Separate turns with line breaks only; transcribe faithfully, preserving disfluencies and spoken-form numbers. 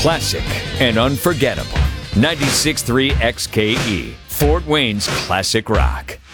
Classic and unforgettable. ninety-six point three X K E, Fort Wayne's classic rock.